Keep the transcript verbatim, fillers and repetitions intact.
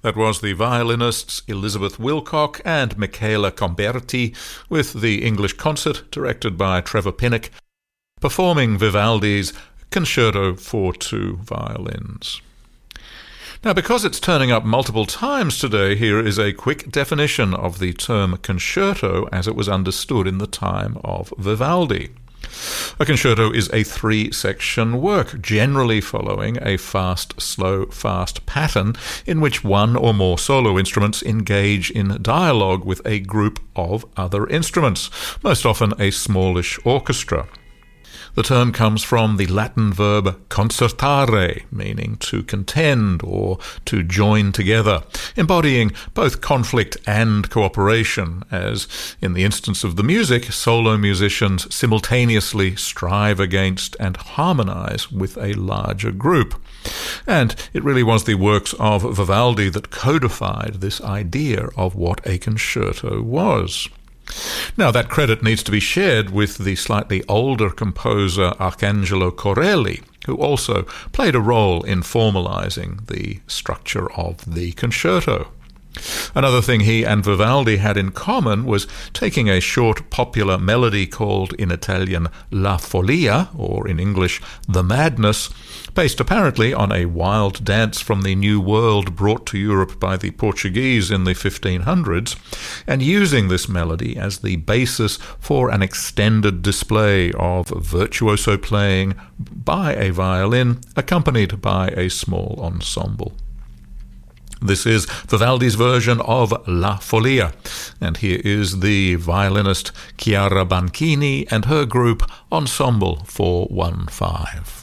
That was the violinists Elizabeth Wilcock and Michaela Comberti with the English concert directed by Trevor Pinnock, performing Vivaldi's Concerto for Two Violins. Now, because it's turning up multiple times today, here is a quick definition of the term concerto as it was understood in the time of Vivaldi. A concerto is a three-section work, generally following a fast, slow, fast pattern in which one or more solo instruments engage in dialogue with a group of other instruments, most often a smallish orchestra. The term comes from the Latin verb concertare, meaning to contend or to join together, embodying both conflict and cooperation, as, in the instance of the music, solo musicians simultaneously strive against and harmonize with a larger group. And it really was the works of Vivaldi that codified this idea of what a concerto was. Now, that credit needs to be shared with the slightly older composer Arcangelo Corelli, who also played a role in formalizing the structure of the concerto. Another thing he and Vivaldi had in common was taking a short popular melody called in Italian La Follia, or in English The Madness, based apparently on a wild dance from the New World brought to Europe by the Portuguese in the fifteen hundreds, and using this melody as the basis for an extended display of virtuoso playing by a violin accompanied by a small ensemble. This is Vivaldi's version of La Follia, and here is the violinist Chiara Banchini and her group Ensemble four one five.